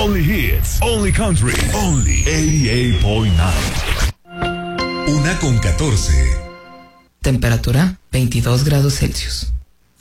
Only hits, only country, only 88.9. 1:14. Temperatura 22 grados Celsius.